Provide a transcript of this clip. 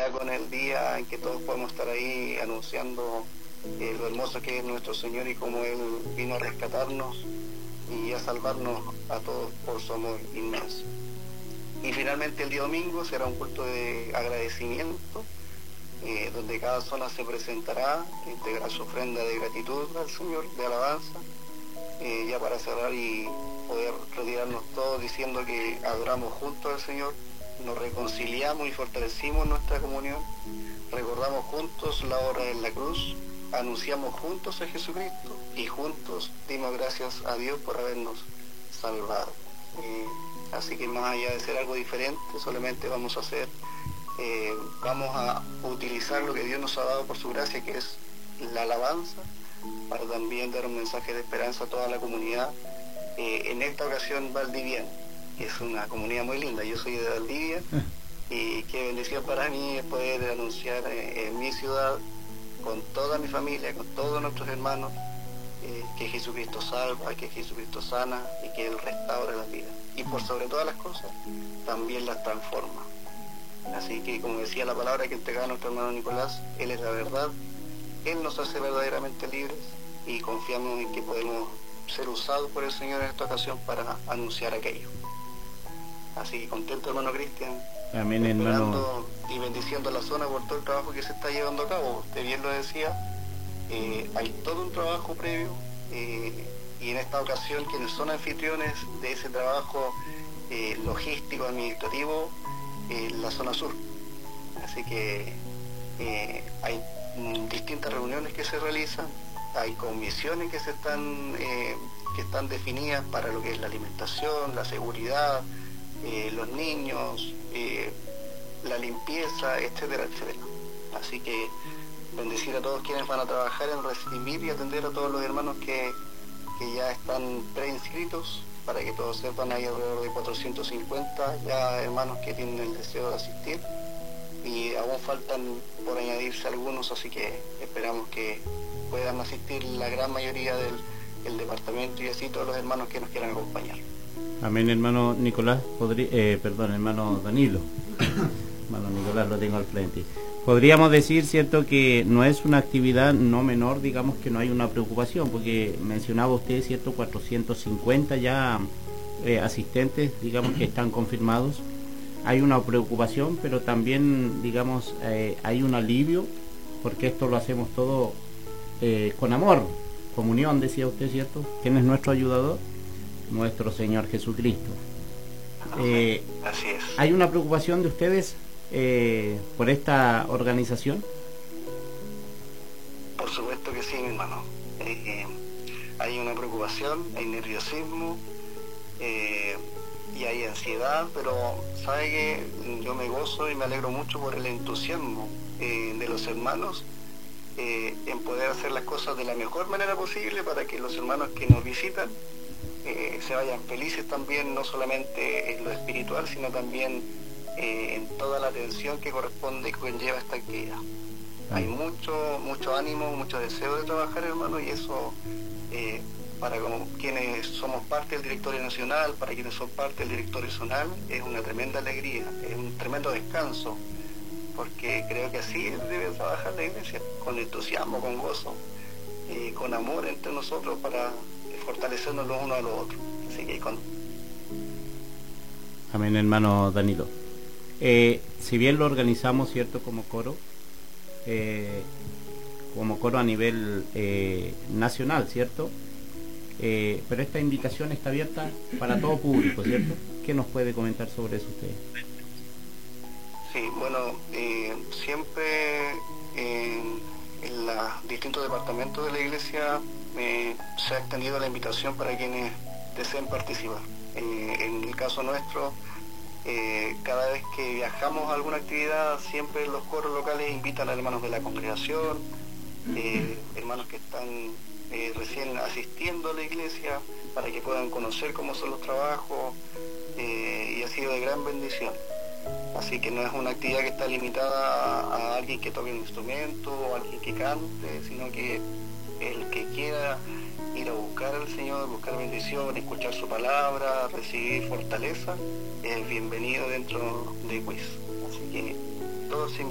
ya con el día en que todos podemos estar ahí anunciando lo hermoso que es nuestro Señor y cómo Él vino a rescatarnos y a salvarnos a todos por su amor inmenso. Y finalmente el día domingo será un culto de agradecimiento, donde cada zona se presentará, entregará su ofrenda de gratitud al Señor, de alabanza, ya para cerrar y poder retirarnos todos diciendo que adoramos juntos al Señor, nos reconciliamos y fortalecimos nuestra comunión, recordamos juntos la obra en la cruz, anunciamos juntos a Jesucristo y juntos dimos gracias a Dios por habernos salvado. Así que más allá de ser algo diferente, solamente vamos a utilizar lo que Dios nos ha dado por su gracia, que es la alabanza, para también dar un mensaje de esperanza a toda la comunidad. En esta ocasión valdiviana, que es una comunidad muy linda. Yo soy de Valdivia y qué bendición para mí es poder anunciar en mi ciudad, con toda mi familia, con todos nuestros hermanos, que Jesucristo salva, que Jesucristo sana y que Él restaura las vidas. Y por sobre todas las cosas, también las transforma. Así que, como decía la palabra que entregaba nuestro hermano Nicolás, Él es la verdad, Él nos hace verdaderamente libres y confiamos en que podemos ser usados por el Señor en esta ocasión para anunciar aquello. Así que contento, hermano Cristian. Amén, hermano. Y bendiciendo a la zona por todo el trabajo que se está llevando a cabo. Usted bien lo decía, hay todo un trabajo previo, y en esta ocasión quienes son anfitriones de ese trabajo logístico, administrativo, la zona sur. Así que hay distintas reuniones que se realizan, hay comisiones que están definidas para lo que es la alimentación, la seguridad, los niños, la limpieza, etcétera, etcétera. Así que bendecir a todos quienes van a trabajar en recibir y atender a todos los hermanos que ya están preinscritos, para que todos sepan, hay alrededor de 450 ya hermanos que tienen el deseo de asistir, y aún faltan por añadirse algunos, así que esperamos que puedan asistir la gran mayoría del departamento y así todos los hermanos que nos quieran acompañar. Amén, hermano Nicolás, hermano Danilo. Hermano Nicolás, lo tengo al frente. Podríamos decir, cierto, que no es una actividad no menor, digamos que no hay una preocupación, porque mencionaba usted, cierto, 450 ya asistentes, digamos, que están confirmados. Hay una preocupación, pero también, digamos, hay un alivio, porque esto lo hacemos todo con amor, comunión, decía usted, cierto. ¿Quién es nuestro ayudador? Nuestro Señor Jesucristo. Así es. ¿Hay una preocupación de ustedes por esta organización? Por supuesto que sí, mi hermano. Hay una preocupación, hay nerviosismo, y hay ansiedad, pero sabe que yo me gozo y me alegro mucho por el entusiasmo de los hermanos en poder hacer las cosas de la mejor manera posible, para que los hermanos que nos visitan se vayan felices también, no solamente en lo espiritual, sino también en toda la atención que corresponde y conlleva esta actividad. Hay mucho ánimo, mucho deseo de trabajar, hermano, y eso para quienes somos parte del directorio nacional, para quienes son parte del directorio zonal, es una tremenda alegría, es un tremendo descanso, porque creo que así debe trabajar la iglesia, con entusiasmo, con gozo, con amor entre nosotros, para fortalecernos los unos a los otros. Así que Amén, hermano Danilo. Si bien lo organizamos, cierto, como coro a nivel nacional, cierto, pero esta invitación está abierta para todo público, cierto. ¿Qué nos puede comentar sobre eso usted? Sí, bueno, siempre en los distintos departamentos de la iglesia se ha extendido la invitación para quienes deseen participar. En el caso nuestro, cada vez que viajamos a alguna actividad, siempre los coros locales invitan a hermanos de la congregación, hermanos que están recién asistiendo a la iglesia, para que puedan conocer cómo son los trabajos, y ha sido de gran bendición. Así que no es una actividad que está limitada a alguien que toque un instrumento o a alguien que cante, sino que el que quiera ir a buscar al Señor, buscar bendición, escuchar su palabra, recibir fortaleza, es bienvenido dentro de Quiz. Así que todos